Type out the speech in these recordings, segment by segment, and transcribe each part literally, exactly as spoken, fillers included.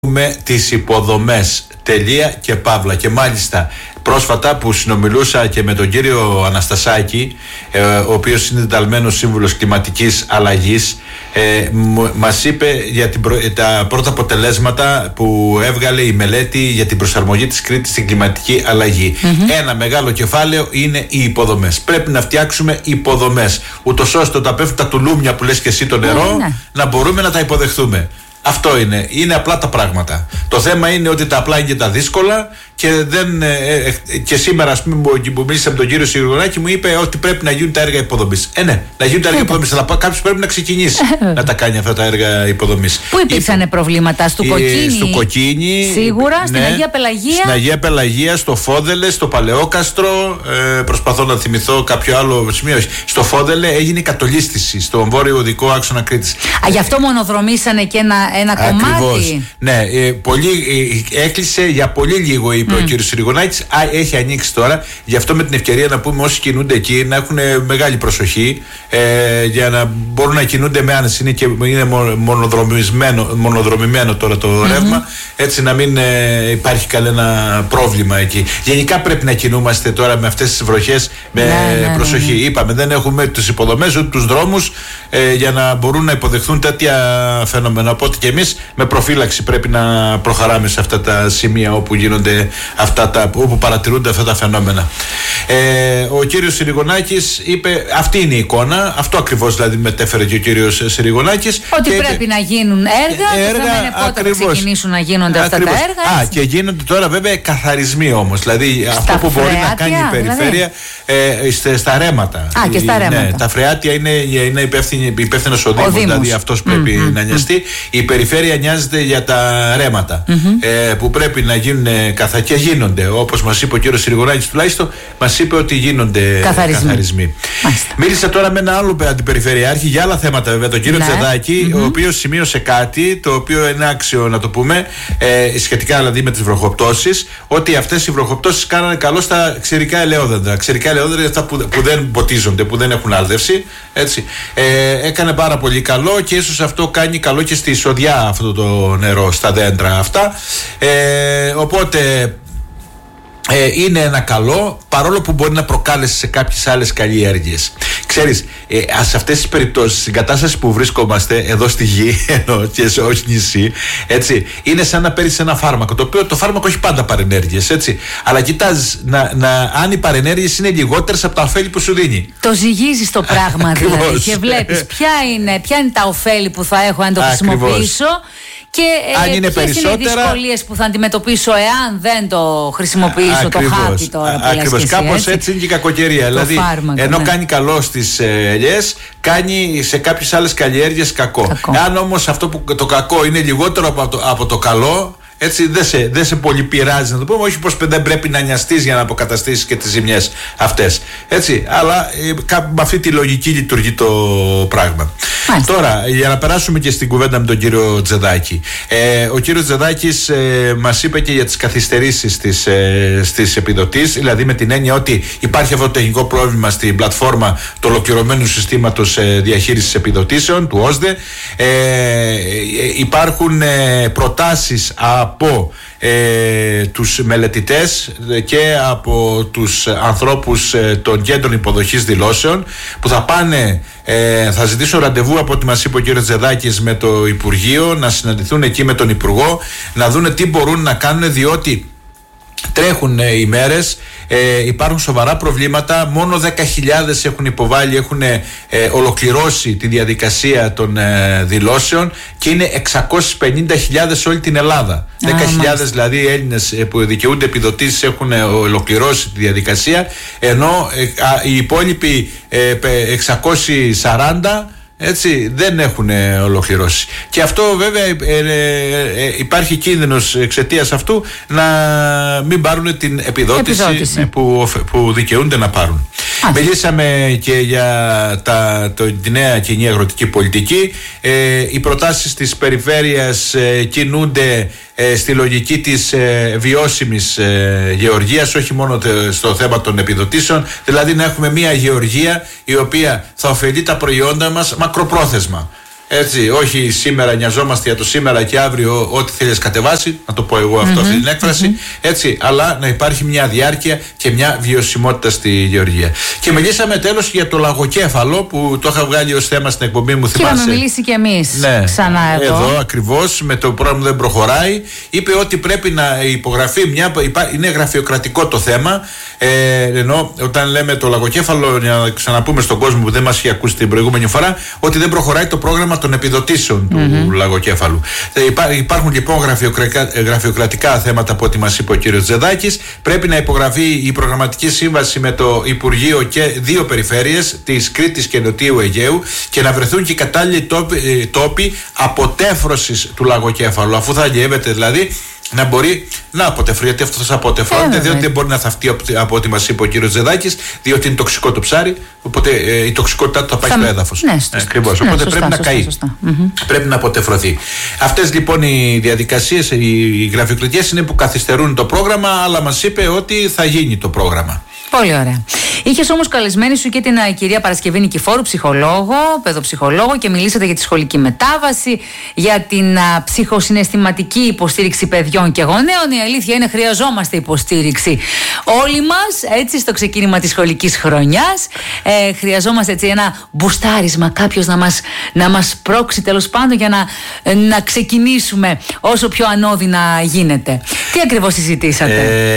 με τις υποδομές, τελεία και παύλα. Και μάλιστα πρόσφατα που συνομιλούσα και με τον κύριο Αναστασάκη, ε, ο οποίος είναι ενταλμένος σύμβουλος κλιματικής αλλαγής, ε, μας είπε για την προ... τα πρώτα αποτελέσματα που έβγαλε η μελέτη για την προσαρμογή της Κρήτης στην κλιματική αλλαγή. Mm-hmm. Ένα μεγάλο κεφάλαιο είναι οι υποδομές. Πρέπει να φτιάξουμε υποδομές, ούτως ώστε όταν πέφτουν τα τουλούμια που λες και εσύ το νερό, mm-hmm. να μπορούμε να τα υποδεχθούμε. Αυτό είναι. Είναι απλά τα πράγματα. Το θέμα είναι ότι τα απλά είναι και τα δύσκολα και, δεν, ε, ε, και σήμερα, ας πούμε, που μίλησα με τον κύριο Συριγωνάκη, μου είπε ότι πρέπει να γίνουν τα έργα υποδομής. Ε, ναι, να γίνουν τα έργα υποδομής. Αλλά κάποιος πρέπει να ξεκινήσει να τα κάνει αυτά τα έργα υποδομής. Πού υπήρξαν προβλήματα, στο Κοκκίνη? Στο Κοκκίνη. Σίγουρα, ναι, στην Αγία Πελαγία. Στην Αγία Πελαγία, στο Φόδελε, στο Παλαιόκαστρο. Ε, προσπαθώ να θυμηθώ κάποιο άλλο σημείο. Στο Φόδελε έγινε η κατολίσθηση, στον βόρειο οδικό άξονα Κρήτης. Α, γι' αυτό μονοδρομήσανε και ένα, ένα κομμάτι. Ναι, ε, πολύ, ε, έκλεισε για πολύ λίγο, είπε mm. ο κύριος Συριγωνάκης. Έχει ανοίξει τώρα. Γι' αυτό με την ευκαιρία να πούμε όσοι κινούνται εκεί να έχουν μεγάλη προσοχή, ε, για να μπορούν να κινούνται με άνεση. Είναι και είναι μονοδρομημένο, μονοδρομημένο τώρα το mm-hmm. ρεύμα, έτσι να μην ε, υπάρχει κανένα πρόβλημα εκεί. Γενικά πρέπει να κινούμαστε τώρα με αυτές τις βροχές με ναι, ναι, προσοχή. Ναι, ναι. Είπαμε, δεν έχουμε τις υποδομές ούτε τους δρόμους ε, για να μπορούν να υποδεχθούν τέτοια φαινόμενα. Οπότε και εμείς με προφύλαξη πρέπει να προχωράμε σε αυτά τα σημεία όπου γίνονται αυτά τα, όπου παρατηρούνται αυτά τα φαινόμενα. Ε, ο κύριος Συριγωνάκης είπε, αυτή είναι η εικόνα, αυτό ακριβώς δηλαδή μετέφερε και ο κύριος Συριγωνάκης. Ότι και πρέπει είπε, να γίνουν έργα, έργα και θα πότε ακριβώς, θα ξεκινήσουν να γίνονται ακριβώς, αυτά τα έργα. Α, και γίνονται τώρα βέβαια καθαρισμοί όμως, δηλαδή στα αυτό που φρεάτια, μπορεί να κάνει η περιφέρεια δηλαδή. ε, στα, στα ρέματα. Α, και στα ρέματα. Ναι, τα φρεάτια είναι, είναι υπεύθυνος ο Δήμος, δηλαδή αυτός πρέπει mm-hmm. να νοιαστεί. Η περιφέρεια νοιάζεται για τα ρέματα mm-hmm. ε, που πρέπει να γίνουν καθα... και γίνονται, όπως μας είπε ο κύριος Συριγωνάκης τουλάχιστον, μας είπε ότι γίνονται καθαρισμοί. καθαρισμοί. Μίλησε τώρα με ένα άλλο αντιπεριφερειάρχη για άλλα θέματα, βέβαια, τον κύριο ναι. Τζεδάκη, mm-hmm. ο οποίος σημείωσε κάτι το οποίο είναι άξιο να το πούμε, ε, σχετικά δηλαδή με τις βροχοπτώσεις, ότι αυτές οι βροχοπτώσεις κάνανε καλό στα ξηρικά ελαιόδεντρα. Ξηρικά ελαιόδεντρα είναι αυτά που, που δεν ποτίζονται, που δεν έχουν άρδευση. Έτσι. Ε, έκανε πάρα πολύ καλό και ίσως αυτό κάνει καλό και στη εισοδιά αυτό το νερό στα δέντρα αυτά. Ε, οπότε ε, είναι ένα καλό, παρόλο που μπορεί να προκάλεσε σε κάποιες άλλες καλλιέργειες. Ξέρεις, ε, σε αυτές τις περιπτώσεις, στην κατάσταση που βρισκόμαστε εδώ στη γη, ενώ και σε όχι νησί, έτσι, είναι σαν να παίρνεις ένα φάρμακο, το οποίο το φάρμακο έχει πάντα παρενέργειες, έτσι. Αλλά κοιτάζεις να, να, αν οι παρενέργειες είναι λιγότερες από τα ωφέλη που σου δίνει. Το ζυγίζεις το πράγμα δηλαδή και βλέπεις ποια είναι, ποια είναι τα ωφέλη που θα έχω αν το χρησιμοποιήσω. Και αν είναι ποιες είναι οι δυσκολίες που θα αντιμετωπίσω εάν δεν το χρησιμοποιήσω, ακριβώς, το χάπι τώρα. Ακριβώς, κάπως έτσι. έτσι είναι και η κακοκαιρία. Το δηλαδή, φάρμακο, ενώ ναι. κάνει καλό στις ε, ελιές, κάνει σε κάποιες άλλες καλλιέργειες κακό. κακό. Αν όμως αυτό που το κακό είναι λιγότερο από το, από το καλό, έτσι δεν σε, δεν σε πολύ πειράζει να το πούμε, όχι πως δεν πρέπει να νοιαστείς για να αποκαταστήσεις και τις ζημιές αυτές, έτσι, αλλά ε, με αυτή τη λογική λειτουργεί το πράγμα. Μάλιστα. Τώρα, για να περάσουμε και στην κουβέντα με τον κύριο Τζεδάκη, ε, ο κύριος Τζεδάκης ε, μας είπε και για τις καθυστερήσεις στις, ε, στις επιδοτήσεις, δηλαδή με την έννοια ότι υπάρχει αυτό το τεχνικό πρόβλημα στην πλατφόρμα του ολοκληρωμένου συστήματος ε, διαχείρισης επιδοτήσεων, του ΟΣΔΕ. ε, ε, υπάρχουν ε, προτάσεις από ε, τους μελετητές και από τους ανθρώπους ε, των κέντρων υποδοχής δηλώσεων που θα πάνε, ε, θα ζητήσουν ραντεβού από ό,τι μας είπε ο κ. Τζεδάκης με το Υπουργείο, να συναντηθούν εκεί με τον Υπουργό, να δούνε τι μπορούν να κάνουν, διότι τρέχουν ε, οι μέρες, ε, υπάρχουν σοβαρά προβλήματα. Μόνο δέκα χιλιάδες έχουν υποβάλει, έχουν ε, ολοκληρώσει τη διαδικασία των ε, δηλώσεων και είναι εξακόσιες πενήντα χιλιάδες σε όλη την Ελλάδα. δέκα χιλιάδες δηλαδή Έλληνες ε, που δικαιούνται επιδοτήσεις έχουν ε, ολοκληρώσει τη διαδικασία, ενώ ε, α, οι υπόλοιποι ε, εξακόσιοι σαράντα έτσι δεν έχουν ε, ολοκληρώσει. Και αυτό βέβαια ε, ε, ε, υπάρχει κίνδυνος εξαιτίας αυτού να μην πάρουν την επιδότηση, επιδότηση. Που, που δικαιούνται να πάρουν. Α, μιλήσαμε και για τα, το, τη νέα κοινή αγροτική πολιτική. Ε, οι προτάσεις της περιφέρειας ε, κινούνται ε, στη λογική της ε, βιώσιμης ε, γεωργίας, όχι μόνο τε, στο θέμα των επιδοτήσεων, δηλαδή να έχουμε μια γεωργία η οποία θα ωφελεί τα προϊόντα μας μακροπρόθεσμα. Έτσι, όχι σήμερα νοιαζόμαστε για το σήμερα και αύριο ό,τι θέλεις κατεβάσει, να το πω εγώ αυτό, mm-hmm. αυτή την έκφραση, mm-hmm. έτσι, αλλά να υπάρχει μια διάρκεια και μια βιωσιμότητα στη γεωργία. Και μιλήσαμε τέλος για το λαγοκέφαλο που το είχα βγάλει ως θέμα στην εκπομπή μου, θυμάσαι. Και είχαμε μιλήσει κι εμείς ναι, ξανά εδώ. Εδώ ακριβώς, με το πρόγραμμα δεν προχωράει. Είπε ότι πρέπει να υπογραφεί μια. Είναι γραφειοκρατικό το θέμα. Ε, ενώ όταν λέμε το λαγοκέφαλο, για να ξαναπούμε στον κόσμο που δεν μας είχε ακούσει την προηγούμενη φορά, ότι δεν προχωράει το πρόγραμμα των επιδοτήσεων του mm-hmm. λαγοκέφαλου. Ε, υπά, υπάρχουν λοιπόν γραφειοκρατικά, γραφειοκρατικά θέματα από ό,τι μας είπε ο κύριος Τζεδάκης. Πρέπει να υπογραφεί η προγραμματική σύμβαση με το Υπουργείο και δύο περιφέρειες, της Κρήτης και Νοτιού Αιγαίου, και να βρεθούν και οι κατάλληλοι τόποι, τόποι αποτέφρωσης του λαγοκέφαλου, αφού θα αλλιεύεται δηλαδή. Να μπορεί να αποτεφρεί, γιατί αυτό θα αποτεφρώνεται, διότι δεν μπορεί να θαυτεί από, από ό,τι μας είπε ο κύριος Τζεδάκης, διότι είναι τοξικό το ψάρι, οπότε ε, η τοξικότητά του θα πάει θα... στο έδαφος. Ναι, ε, ακριβώς. Ναι, οπότε σωστά, πρέπει σωστά, να καεί. Σωστά. Πρέπει να αποτεφρωθεί. Αυτές λοιπόν οι διαδικασίες, οι, οι γραφειοκρατίες είναι που καθυστερούν το πρόγραμμα, αλλά μας είπε ότι θα γίνει το πρόγραμμα. Πολύ ωραία. Είχες όμως καλεσμένη σου και την uh, κυρία Παρασκευή Νικηφόρου, ψυχολόγο, παιδοψυχολόγο, και μιλήσατε για τη σχολική μετάβαση, για την uh, ψυχοσυναισθηματική υποστήριξη παιδιών και γονέων. Η αλήθεια είναι, χρειαζόμαστε υποστήριξη όλοι μας, έτσι, στο ξεκίνημα της σχολικής χρονιάς. Ε, χρειαζόμαστε έτσι ένα μπουστάρισμα, κάποιος να μας, να μας πρόξει τέλος πάντων για να, να ξεκινήσουμε όσο πιο ανώδυνα γίνεται. Τι ακριβώς συζητήσατε?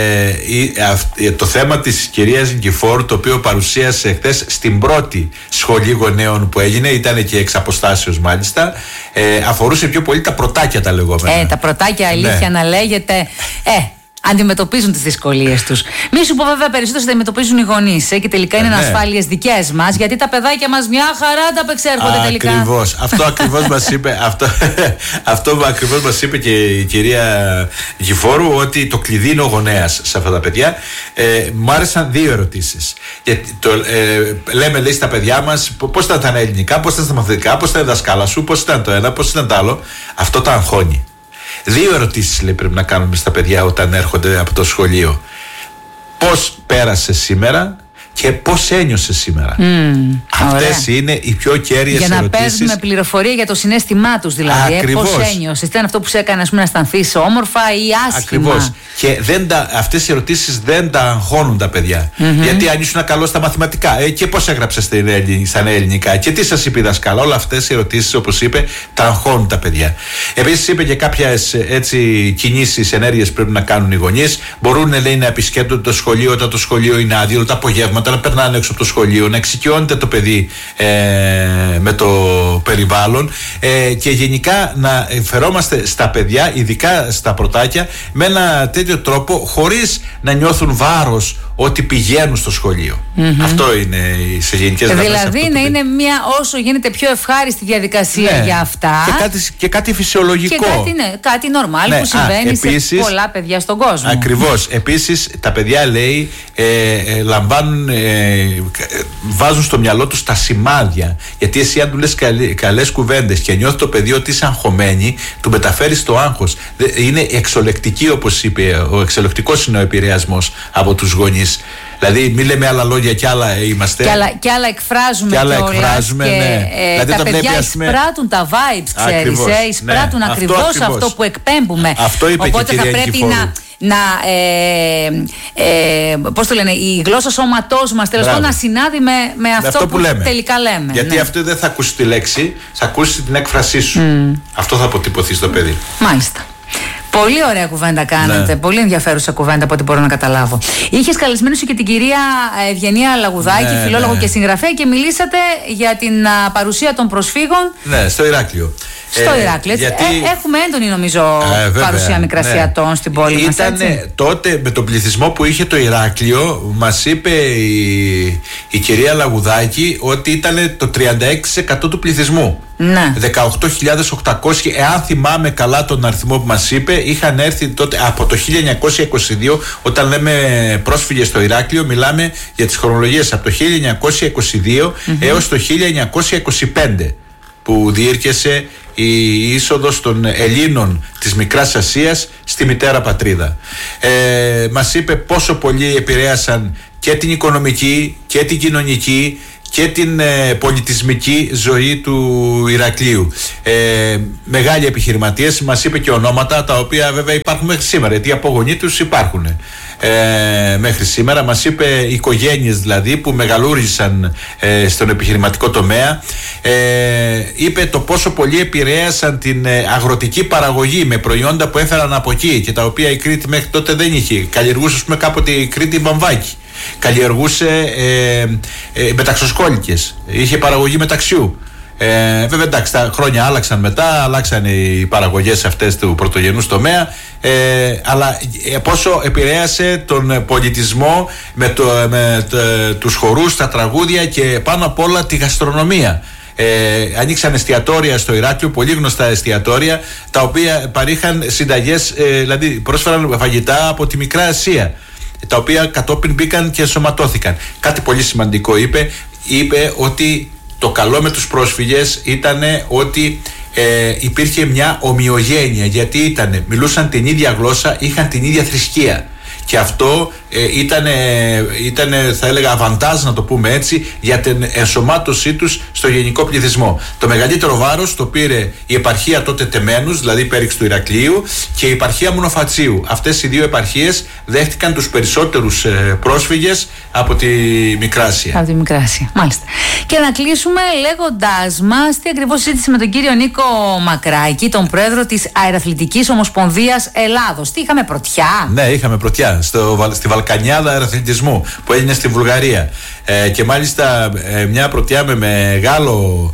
Ε, ε, το θέμα της κυρίας Νικηφόρου, το οποίο παρουσίασε χθες στην πρώτη σχολή γονέων που έγινε, ήταν και εξ αποστάσεως μάλιστα, ε, αφορούσε πιο πολύ τα πρωτάκια τα λεγόμενα. Ε, τα πρωτάκια, αλήθεια, ναι, να λέγεται. Ε, αντιμετωπίζουν τις δυσκολίες τους. Μη σου πω βέβαια, περισσότερο τα αντιμετωπίζουν οι γονείς, ε, και τελικά είναι ε, ναι. ανασφάλειες δικές μας, γιατί τα παιδάκια μας μια χαρά τα απεξέρχονται τελικά. Ακριβώς. Αυτό ακριβώς μας είπε, αυτό, αυτό ακριβώς μας είπε και η κυρία Νικηφόρου, ότι το κλειδί είναι ο γονέας σε αυτά τα παιδιά. Ε, μου άρεσαν δύο ερωτήσεις. Γιατί το, ε, λέμε, λέει, στα παιδιά μας πώς ήταν τα ελληνικά, πώς ήταν στα μαθητικά, πώς ήταν η δασκάλα σου, πώς ήταν το ένα, πώς ήταν το άλλο. Αυτό τα αγχώνει. Δύο ερωτήσεις, λέει, πρέπει να κάνουμε στα παιδιά όταν έρχονται από το σχολείο. Πώς πέρασε σήμερα και πώς ένιωσε σήμερα. Mm, Αυτές ωραία. είναι οι πιο κέρυες ερωτήσεις. Για να παίρνουμε πληροφορία για το συναίσθημά τους, δηλαδή. Ε, πώς ένιωσες, τι ήταν αυτό που σε έκανε, ας πούμε, να αισθανθείς όμορφα ή άσχημα. Ακριβώς. Και δεν τα, αυτές οι ερωτήσεις δεν τα αγχώνουν τα παιδιά. Mm-hmm. Γιατί αν ήσουν καλό στα μαθηματικά, ε, και πώς έγραψες στα ελληνικά, και τι σας είπε η δασκάλα. Όλα αυτές οι ερωτήσεις, όπως είπε, τα αγχώνουν τα παιδιά. Επίσης, είπε και κάποιες έτσι κινήσεις, ενέργειες πρέπει να κάνουν οι γονείς. Μπορούν, λέει, να επισκέπτονται το σχολείο όταν το σχολείο είναι άδειο, τα απογεύματα, να περνάνε έξω από το σχολείο, να εξοικειώνεται το παιδί ε, με το περιβάλλον, ε, και γενικά να φερόμαστε στα παιδιά, ειδικά στα πρωτάκια, με ένα τέτοιο τρόπο, χωρίς να νιώθουν βάρος ότι πηγαίνουν στο σχολείο. Mm-hmm. Αυτό είναι σε γενικές γραμμές. Δηλαδή να είναι μια όσο γίνεται πιο ευχάριστη διαδικασία, ναι, για αυτά. Και κάτι, και κάτι φυσιολογικό. Και κάτι, ναι, κάτι normal, ναι, που συμβαίνει, α, επίσης, σε πολλά παιδιά στον κόσμο. Ακριβώς. Επίσης τα παιδιά, λέει, ε, ε, λαμβάνουν, ε, βάζουν στο μυαλό τους τα σημάδια. Γιατί εσύ αν του λες καλές κουβέντες και νιώθει το παιδί ότι είσαι αγχωμένη, του μεταφέρεις το άγχος. Είναι εξολεκτική, όπως είπε, ο εξολεκτικός είναι ο επηρεασμός από τους γονείς. Δηλαδή, μη λέμε άλλα λόγια και άλλα είμαστε. Και άλλα, και άλλα εκφράζουμε. Και άλλα εκφράζουμε, και, ναι. Ε, δηλαδή, τα παιδιά βλέπει, εισπράττουν τα vibes, ξέρεις. Ε, εισπράττουν, ναι, ακριβώς αυτό, ακριβώς αυτό που εκπέμπουμε. Αυτό είπε. Οπότε και η θα πρέπει να. να ε, ε, πώς το λένε, η γλώσσα σώματός μας, τέλος πάντων, να συνάδει με, με αυτό, αυτό που, που λέμε. τελικά λέμε. Γιατί, ναι, αυτό δεν θα ακούσει τη λέξη, θα ακούσει την έκφρασή σου. Mm. Αυτό θα αποτυπωθεί στο παιδί. Μάλιστα. Πολύ ωραία κουβέντα κάνετε. Ναι. Πολύ ενδιαφέρουσα κουβέντα από ό,τι μπορώ να καταλάβω. Είχες καλεσμένη σου και την κυρία Ευγενία Λαγουδάκη, ναι, φιλόλογο, ναι, και συγγραφέα, και μιλήσατε για την α, παρουσία των προσφύγων. Ναι, στο Ηράκλειο. Στο ε, Ηράκλειο. Γιατί... Ε, έχουμε έντονη, νομίζω, ε, βέβαια, παρουσία Μικρασιατών, ναι, στην πόλη μας. Ήταν τότε με τον πληθυσμό που είχε το Ηράκλειο, μας είπε η, η κυρία Λαγουδάκη ότι ήταν το τριάντα έξι τοις εκατό του πληθυσμού. Ναι. δεκαοκτώ χιλιάδες οκτακόσιοι, εάν θυμάμαι καλά τον αριθμό που μας είπε, είχαν έρθει τότε από το χίλια εννιακόσια είκοσι δύο. Όταν λέμε πρόσφυγες στο Ηράκλειο, μιλάμε για τις χρονολογίες από το χίλια εννιακόσια είκοσι δύο mm-hmm. έως το χίλια εννιακόσια είκοσι πέντε, που διήρκεσε η είσοδος των Ελλήνων της Μικράς Ασίας στη μητέρα πατρίδα. Ε, μας είπε πόσο πολύ επηρέασαν και την οικονομική και την κοινωνική και την ε, πολιτισμική ζωή του Ηρακλείου. Ε, μεγάλοι επιχειρηματίες, μας είπε και ονόματα τα οποία βέβαια υπάρχουν μέχρι σήμερα, γιατί οι απογονοί τους υπάρχουν ε, μέχρι σήμερα. Μας είπε οικογένειες δηλαδή που μεγαλούρισαν ε, στον επιχειρηματικό τομέα. Ε, είπε το πόσο πολύ επηρέασαν την ε, αγροτική παραγωγή με προϊόντα που έφεραν από εκεί και τα οποία η Κρήτη μέχρι τότε δεν είχε. Καλλιεργούσε, ας πούμε, κάποτε η Κρήτη βαμβάκι. Καλλιεργούσε ε, ε, μεταξοσκόλικες. Είχε παραγωγή μεταξιού. Ε, βέβαια, εντάξει, τα χρόνια άλλαξαν μετά, αλλάξαν οι παραγωγές αυτές του πρωτογενούς τομέα. Ε, αλλά ε, πόσο επηρέασε τον πολιτισμό με, το, με το, τους χορούς, τα τραγούδια και πάνω απ' όλα τη γαστρονομία. Ε, ανοίξαν εστιατόρια στο Ηράκλειο, πολύ γνωστά εστιατόρια, τα οποία παρήχαν συνταγές, ε, δηλαδή πρόσφεραν φαγητά από τη Μικρά Ασία, τα οποία κατόπιν μπήκαν και ενσωματώθηκαν. Κάτι πολύ σημαντικό είπε, είπε ότι το καλό με τους πρόσφυγες ήταν ότι ε, υπήρχε μια ομοιογένεια, γιατί ήτανε, μιλούσαν την ίδια γλώσσα, είχαν την ίδια θρησκεία. Και αυτό ε, ήταν, ήτανε, θα έλεγα, αβαντάζ, να το πούμε έτσι, για την ενσωμάτωσή τους στο γενικό πληθυσμό. Το μεγαλύτερο βάρος το πήρε η επαρχία τότε Τεμένους, δηλαδή η Πέριξ του Ηρακλείου, και η επαρχία Μονοφατσίου. Αυτές οι δύο επαρχίες δέχτηκαν τους περισσότερους ε, πρόσφυγες από τη Μικρά Ασία. Από τη Μικρά Ασία, μάλιστα. Και να κλείσουμε λέγοντάς μας τι ακριβώς συζήτησε με τον κύριο Νίκο Μακράκη, τον πρόεδρο της Αεραθλητικής Ομοσπονδίας Ελλάδος. Τι είχαμε, πρωτιά? Ναι, είχαμε πρωτιά. Στο, στη Βαλκανιάδα αεραθλητισμού που έγινε στη Βουλγαρία, ε, και μάλιστα ε, μια πρωτιά με μεγάλο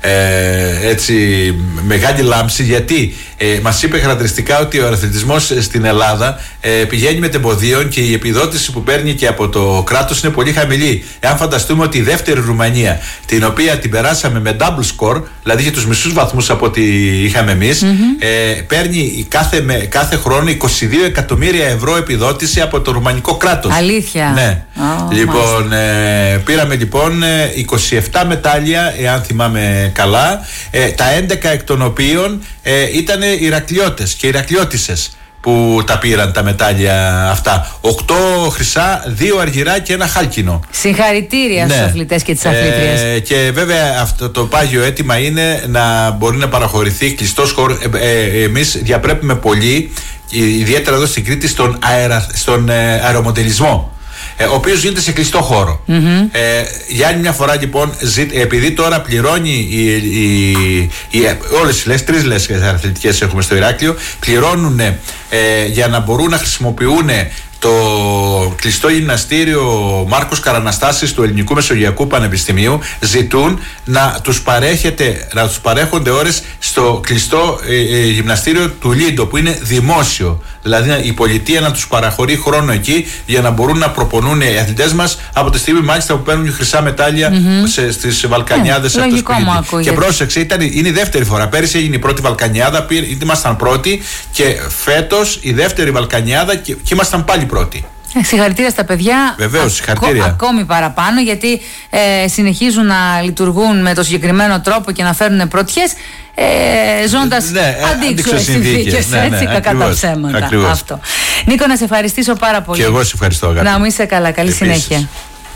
ε, έτσι, μεγάλη λάμψη, γιατί ε, μας είπε χαρακτηριστικά ότι ο αεραθλητισμός στην Ελλάδα ε, πηγαίνει με τεμποδίων και η επιδότηση που παίρνει και από το κράτος είναι πολύ χαμηλή. Εάν φανταστούμε ότι η δεύτερη Ρουμανία, την οποία την περάσαμε με double score, δηλαδή για τους μισούς βαθμούς από ό,τι είχαμε εμείς, mm-hmm. ε, παίρνει κάθε, με, κάθε χρόνο είκοσι δύο εκατομμύρια ευρώ επιδότηση από το ρουμανικό κράτος. Αλήθεια? Ναι. Oh, λοιπόν, ε, πήραμε λοιπόν είκοσι επτά μετάλλια, εάν θυμάμαι καλά, ε, τα έντεκα εκ των οποίων ε, ήταν Ηρακλειώτες και Ηρακλειώτισσες που τα πήραν τα μετάλλια αυτά. Οκτώ χρυσά, δύο αργυρά και ένα χάλκινο. Συγχαρητήρια, ναι, στους αθλητές και τις αθλήτριες. Ε, και βέβαια αυτό το πάγιο αίτημα είναι να μπορεί να παραχωρηθεί κλειστός χώρος. Ε, ε, εμείς διαπρέπουμε πολύ, ιδιαίτερα εδώ στην Κρήτη, στον, αερα, στον ε, αερομοντελισμό, Ε, ο οποίος γίνεται σε κλειστό χώρο. Mm-hmm. Ε, για άλλη μια φορά λοιπόν, επειδή τώρα πληρώνει η, η, η, όλες τις λες, τρεις λες αθλητικές έχουμε στο Ηράκλειο, πληρώνουν ε, για να μπορούν να χρησιμοποιούν το κλειστό γυμναστήριο Μάρκος Καραναστάσης του Ελληνικού Μεσογειακού Πανεπιστημίου, ζητούν να τους, παρέχεται, να τους παρέχονται ώρες στο κλειστό ε, ε, γυμναστήριο του Λίντο, που είναι δημόσιο. Δηλαδή η πολιτεία να τους παραχωρεί χρόνο εκεί για να μπορούν να προπονούν οι αθλητές μας, από τη στιγμή μάλιστα που παίρνουν χρυσά μετάλλια mm-hmm. σε, στις Βαλκανιάδες. Yeah, λογικό μου ακούγεται. Και πρόσεξε, ήταν, είναι η δεύτερη φορά. Πέρυσι έγινε η πρώτη Βαλκανιάδα, ήμασταν πρώτοι, και φέτος η δεύτερη Βαλκανιάδα και, και ήμασταν πάλι πρώτοι. Ε, συγχαρητήρια στα παιδιά. Βεβαίως, συγχαρητήρια. Ακόμη παραπάνω, γιατί ε, συνεχίζουν να λειτουργούν με το συγκεκριμένο τρόπο και να φέρουν πρωτιές, ε, ζώντας ναι, αντίξωες συνθήκες, ναι, ναι, έτσι, κακά τα ψέματα. Ακριβώς. Αυτό. Νίκο, να σε ευχαριστήσω πάρα πολύ. Και εγώ σε ευχαριστώ, αγάπη. Να μου είσαι καλά. Καλή Επίσης. συνέχεια.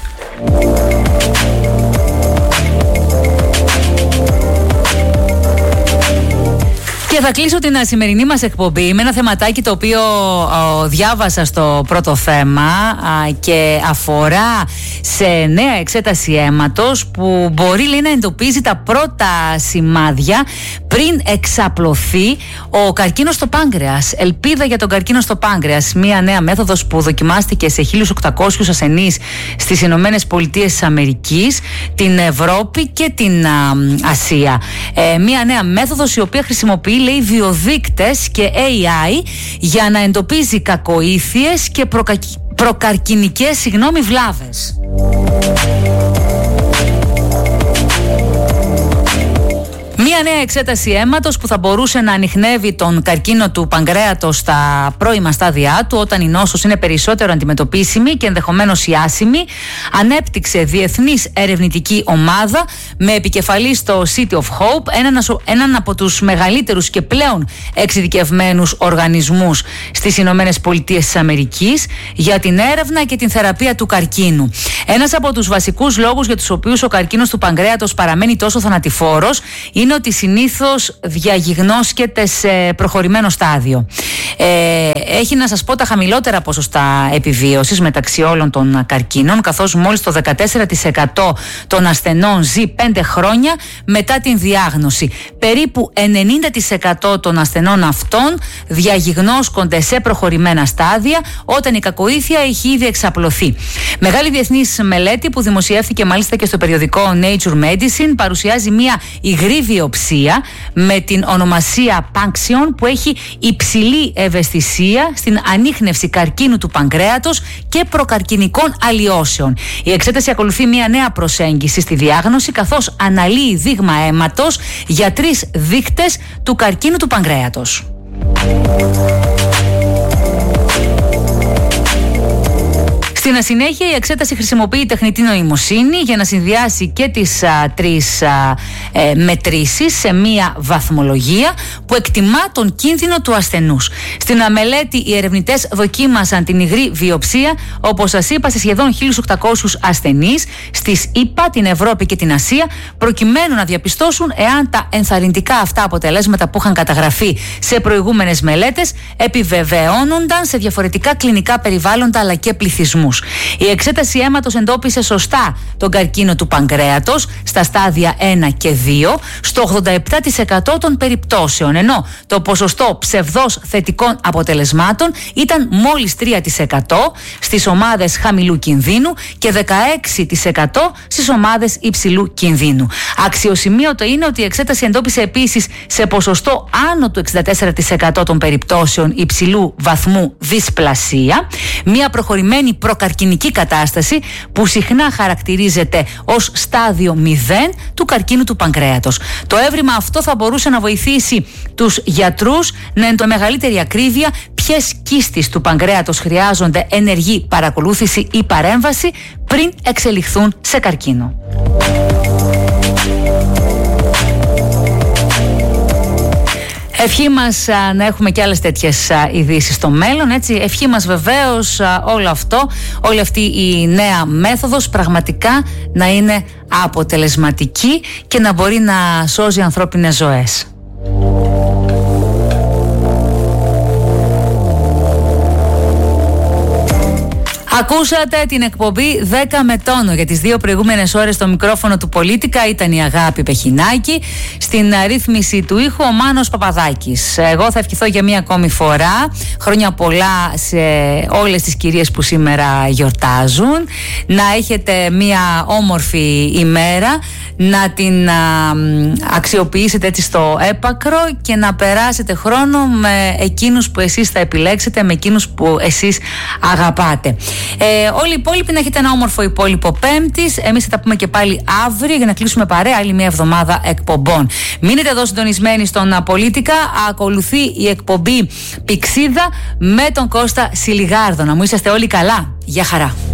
Και θα κλείσω την σημερινή μας εκπομπή με ένα θεματάκι το οποίο ο, διάβασα στο πρώτο θέμα α, και αφορά σε νέα εξέταση αίματος που μπορεί, λέει, να εντοπίζει τα πρώτα σημάδια πριν εξαπλωθεί ο καρκίνος στο πάγκρεας. Ελπίδα για τον καρκίνο στο πάγκρεας. Μία νέα μέθοδος που δοκιμάστηκε σε χίλιους οκτακόσιους ασθενείς στις Ηνωμένες Πολιτείες της Αμερικής, την Ευρώπη και την α, Ασία. Ε, μία νέα μέθοδος η οποία χρησιμοποιεί, λέει, βιοδείκτες και έι άι για να εντοπίζει κακοήθειες και προκα... προκαρκινικές, συγγνώμη, βλάβες. Μία Μία νέα εξέταση αίματος που θα μπορούσε να ανιχνεύει τον καρκίνο του παγκρέατος στα πρώιμα στάδια του, όταν η νόσος είναι περισσότερο αντιμετωπίσιμη και ενδεχομένως ιάσιμη, ανέπτυξε διεθνής ερευνητική ομάδα με επικεφαλή στο City of Hope, έναν, έναν από τους μεγαλύτερους και πλέον εξειδικευμένους οργανισμούς στις Ηνωμένες Πολιτείες της Αμερικής για την έρευνα και την θεραπεία του καρκίνου. Ένας από τους βασικούς λόγους για τους οποίους ο καρκίνος του παγκρέατος παραμένει τόσο θανατηφόρος είναι ότι συνήθως διαγιγνώσκεται σε προχωρημένο στάδιο. Ε, έχει, να σας πω, τα χαμηλότερα ποσοστά επιβίωσης μεταξύ όλων των καρκίνων, καθώς μόλις το δεκατέσσερα τοις εκατό των ασθενών ζει πέντε χρόνια μετά την διάγνωση. Περίπου ενενήντα τοις εκατό των ασθενών αυτών διαγιγνώσκονται σε προχωρημένα στάδια όταν η κακοήθεια έχει ήδη εξαπλωθεί. Μεγάλη διεθνής μελέτη που δημοσιεύθηκε μάλιστα και στο περιοδικό Nature Medicine παρουσιάζει μια υγρή βιοψία με την ονομασία Punction που έχει υψηλή ευαισθησία στην ανίχνευση καρκίνου του παγκρέατος και προκαρκινικών αλλοιώσεων. Η εξέταση ακολουθεί μια νέα προσέγγιση στη διάγνωση, καθώς αναλύει δείγμα αίματος για τρεις δείκτες του καρκίνου του παγκρέατος. Στην συνέχεια, η εξέταση χρησιμοποιεί τεχνητή νοημοσύνη για να συνδυάσει και τις α, τρεις α, ε, μετρήσεις σε μία βαθμολογία που εκτιμά τον κίνδυνο του ασθενούς. Στην μελέτη, οι ερευνητές δοκίμασαν την υγρή βιοψία, όπως σας είπα, σε σχεδόν χίλιους οκτακόσιους ασθενείς στις ΗΠΑ, την Ευρώπη και την Ασία, προκειμένου να διαπιστώσουν εάν τα ενθαρρυντικά αυτά αποτελέσματα που είχαν καταγραφεί σε προηγούμενες μελέτες επιβεβαιώνονταν σε διαφορετικά κλινικά περιβάλλοντα αλλά και πληθυσμούς. Η εξέταση αίματος εντόπισε σωστά τον καρκίνο του παγκρέατος στα στάδια ένα και δύο στο ογδόντα επτά τοις εκατό των περιπτώσεων, ενώ το ποσοστό ψευδώς θετικών αποτελεσμάτων ήταν μόλις τρία τοις εκατό στις ομάδες χαμηλού κινδύνου και δεκαέξι τοις εκατό στις ομάδες υψηλού κινδύνου. Αξιοσημείωτο είναι ότι η εξέταση εντόπισε επίσης σε ποσοστό άνω του εξήντα τέσσερα τοις εκατό των περιπτώσεων υψηλού βαθμού δυσπλασία, μια προχωρημένη προκαρκινική κατάσταση που συχνά χαρακτηρίζεται ως στάδιο μηδέν του καρκίνου του παγκρέατος. Το έβριμα αυτό θα μπορούσε να βοηθήσει τους γιατρούς να είναι το μεγαλύτερη ακρίβεια ποιες κίστες του παγκρέατος χρειάζονται ενεργή παρακολούθηση ή παρέμβαση πριν εξελιχθούν σε καρκίνο. Ευχή μας α, να έχουμε και άλλες τέτοιες α, ειδήσεις στο μέλλον, έτσι. Ευχή μας βεβαίως α, όλο αυτό, όλη αυτή η νέα μέθοδος πραγματικά να είναι αποτελεσματική και να μπορεί να σώζει ανθρώπινες ζωές. Ακούσατε την εκπομπή δέκα με τόνο. Για τις δύο προηγούμενες ώρες στο μικρόφωνο του Πολίτικα ήταν η Αγάπη Πεχινάκη. Στην ρύθμιση του ήχου ο Μάνος Παπαδάκης. Εγώ θα ευχηθώ για μία ακόμη φορά χρόνια πολλά σε όλες τις κυρίες που σήμερα γιορτάζουν. Να έχετε μία όμορφη ημέρα, να την α, αξιοποιήσετε έτσι στο έπακρο και να περάσετε χρόνο με εκείνους που εσείς θα επιλέξετε, με εκείνους που εσείς αγαπάτε. Ε, όλοι οι υπόλοιποι να έχετε ένα όμορφο υπόλοιπο Πέμπτης. Εμείς θα τα πούμε και πάλι αύριο για να κλείσουμε παρέα άλλη μια εβδομάδα εκπομπών. Μείνετε εδώ συντονισμένοι στον Πολίτικα. Ακολουθεί η εκπομπή Πηξίδα με τον Κώστα Σιλιγάρδο. Να μου είσαστε όλοι καλά. Γεια χαρά.